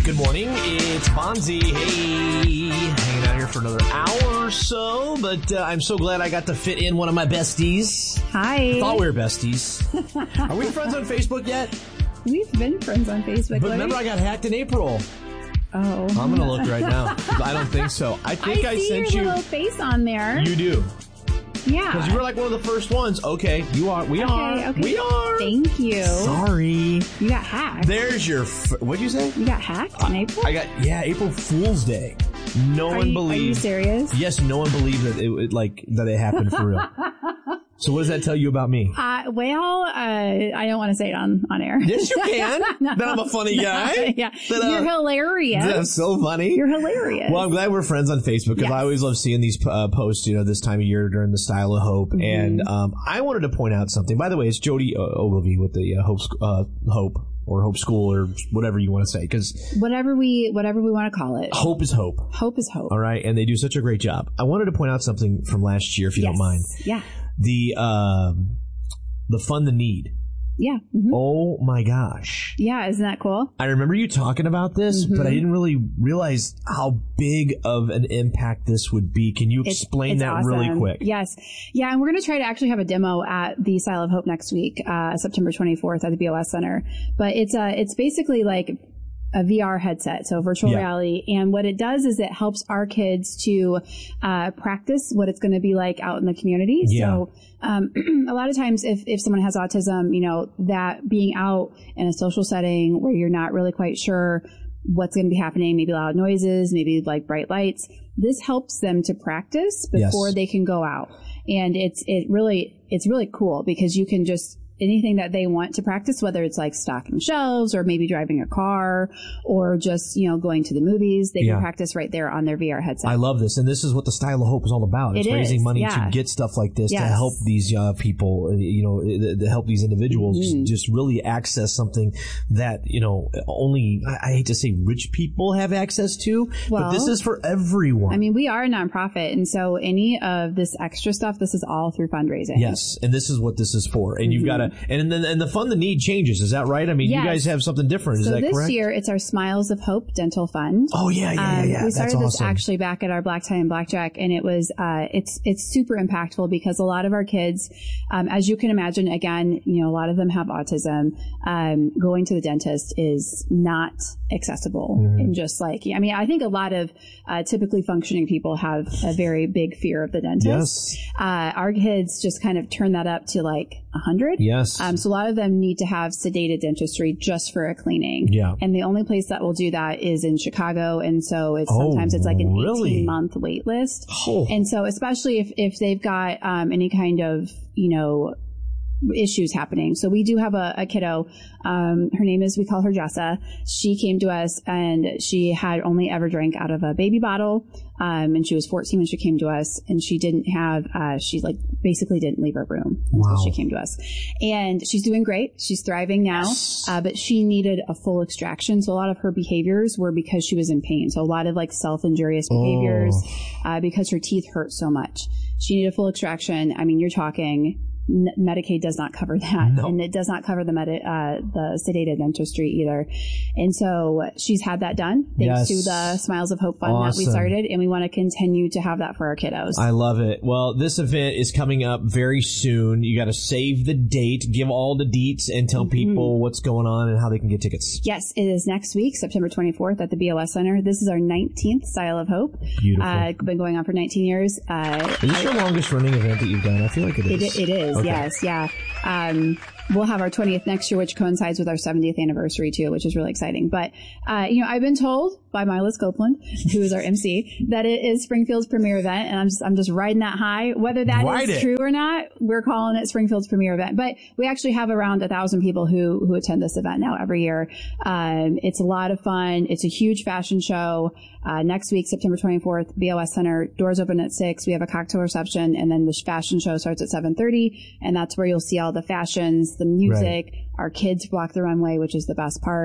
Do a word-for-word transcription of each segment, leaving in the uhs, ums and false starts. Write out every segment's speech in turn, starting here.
Good morning, it's Bonzi. Hey, hanging out here for another hour or so, but uh, I'm so glad I got to fit in one of my besties. Hi. I thought we were besties. Are we friends on Facebook yet? We've been friends on Facebook. But remember, I got hacked in April. Oh. I'm going to look right now. I don't think so. I think I, I see sent your you. little face on there. You do. Yeah. Because you were like one of the first ones. Okay, you are. We okay, are. Okay. We are. Thank you. Sorry. You got hacked. There's your. F- what'd you say? You got hacked in I, April? I got, yeah, April Fool's Day. No are one you, believed. Are you serious? Yes, no one believed that it, it like that it happened for real. So what does that tell you about me? Uh, well, uh, I don't want to say it on, on air. Yes, you can. No. That I'm a funny guy. Yeah. That, uh, You're hilarious. That's so funny. You're hilarious. Well, I'm glad we're friends on Facebook because Yes. I always love seeing these uh, posts, you know, this time of year during the Style of Hope. Mm-hmm. And um, I wanted to point out something. By the way, it's Jody uh, Ogilvy with the uh, Hope, uh, Hope or Hope School or whatever you want to say, because whatever we whatever we want to call it. hope is hope. Hope is hope. All right, and they do such a great job. I wanted to point out something from last year, if you yes. don't mind. Yeah. The um, the Fund the Need. Yeah. Mm-hmm. Oh my gosh. Yeah, isn't that cool? I remember you talking about this, Mm-hmm. but I didn't really realize how big of an impact this would be. Can you explain it's, it's that awesome. really quick? Yes. Yeah, and we're going to try to actually have a demo at the Style of Hope next week, uh, September twenty-fourth at the B O S Center. But it's uh, it's basically like a V R headset, so virtual yeah. reality. And what it does is it helps our kids to uh, practice what it's going to be like out in the community. Yeah. So um, a lot of times if, if someone has autism, you know, that being out in a social setting where you're not really quite sure what's going to be happening, maybe loud noises, maybe like bright lights, this helps them to practice before yes. they can go out. And it's, it really, it's really cool because you can just, anything that they want to practice, whether it's like stocking shelves or maybe driving a car or just, you know, going to the movies, they yeah. can practice right there on their V R headset. I love this. And this is what the Style of Hope is all about. It's it raising is, money yeah. to get stuff like this yes. to help these uh, people, you know, to help these individuals mm-hmm. just really access something that, you know, only, I hate to say rich people have access to, well, but this is for everyone. I mean, we are a nonprofit. And so any of this extra stuff, this is all through fundraising. Yes. And this is what this is for. And mm-hmm. you've got to, and then, and the Fund the Need changes. Is that right? I mean, yes. you guys have something different. Is so that this correct? year, it's our Smiles of Hope Dental Fund. Oh, yeah, yeah, yeah, yeah. Um, we started That's this awesome. actually back at our Black Tie and Blackjack, and it was, uh, it's, it's super impactful because a lot of our kids, um, as you can imagine, again, you know, a lot of them have autism. Um, going to the dentist is not accessible. Mm-hmm. And just like, I mean, I think a lot of, uh, typically functioning people have a very big fear of the dentist. Yes. Uh, our kids just kind of turn that up to like a hundred. Yes. Um, so a lot of them need to have sedated dentistry just for a cleaning. Yeah. And the only place that will do that is in Chicago. And so it's Oh, sometimes it's like an really? eighteen month wait list. Oh. And so especially if, if they've got, um, any kind of, you know, issues happening. So we do have a, a kiddo. Um, her name is, we call her Jessa. She came to us and she had only ever drank out of a baby bottle. Um, and she was fourteen when she came to us, and she didn't have, uh, she like basically didn't leave her room wow. until she came to us. And she's doing great. She's thriving now. Yes. Uh, but she needed a full extraction. So a lot of her behaviors were because she was in pain. So a lot of like self-injurious behaviors, oh. uh, because her teeth hurt so much. She needed a full extraction. I mean, you're talking, Medicaid does not cover that, no. and it does not cover the medi- uh, the sedated dentistry either. And so she's had that done thanks yes. to the Smiles of Hope Fund awesome. that we started, and we want to continue to have that for our kiddos. I love it. Well, this event is coming up very soon. You got to save the date, give all the deets, and tell mm-hmm. people what's going on and how they can get tickets. Yes, it is next week, September twenty-fourth at the B O S Center. This is our nineteenth Style of Hope. Beautiful. Uh, been going on for nineteen years. Uh, is this your longest running event that you've done? I feel like it is. It, it is, okay. yes, yeah. Um, we'll have our twentieth next year, which coincides with our seventieth anniversary too, which is really exciting. But, uh, you know, I've been told by Milas Copeland, who is our M C, that it is Springfield's premier event. And I'm just, I'm just riding that high. Whether that Ride is it. true or not, we're calling it Springfield's premier event. But we actually have around a thousand people who, who attend this event now every year. Um, it's a lot of fun. It's a huge fashion show. Uh, next week, September twenty-fourth, B O S Center, doors open at six. We have a cocktail reception, and then the fashion show starts at seven thirty. And that's where you'll see all the fashions, the music. Right. Our kids block the runway, which is the best part.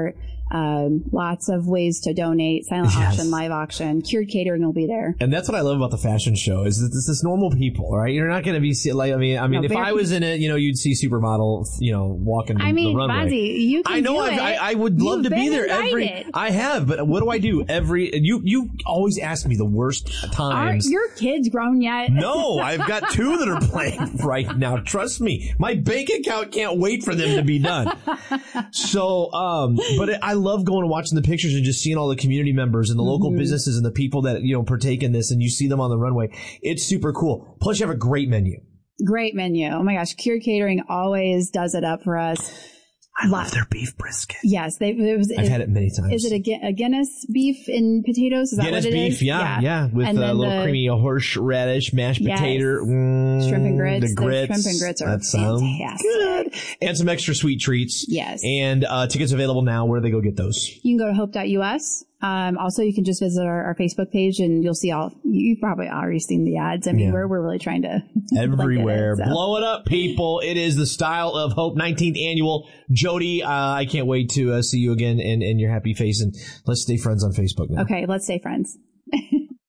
Um, lots of ways to donate. Silent Yes. auction, live auction, Cured Catering will be there. And that's what I love about the fashion show is that this is normal people, right? You're not going to be like I mean, I mean, No, if very- I was in it, you know, you'd see supermodel, you know, walking I mean, the runway. Bonzi, you can I know. do I've, it. I I would love You've to be been there every. invited. I have, but what do I do every? You you always ask me the worst times. Aren't your kids grown yet? No, I've got two that are playing right now. Trust me, my bank account can't wait for them to be done. So, um, but I love going and watching the pictures and just seeing all the community members and the local Mm-hmm. businesses and the people that, you know, partake in this, and you see them on the runway. It's super cool. Plus, you have a great menu. Great menu. Oh my gosh, Cured Catering always does it up for us. I love their beef brisket. Yes, they. It was, I've it, had it many times. Is it a, Gu- a Guinness beef and potatoes? Is that Guinness what it beef, is? yeah, yeah, with And a then little the creamy horseradish, mashed Yes. potato, mm, shrimp and grits. the grits. shrimp and grits are that sounds fantastic. good, and some extra sweet treats. Yes. And uh, tickets available now. Where do they go get those? You can go to hope dot U S. Um, also, you can just visit our, our Facebook page, and you'll see all. You've probably already seen the ads. I mean, Yeah. we're we're really trying to Everywhere. link it, so. Blow it up, people. It is the Style of Hope nineteenth annual. Jody, uh, I can't wait to uh, see you again and, and your happy face. And let's stay friends on Facebook now. Okay, let's stay friends.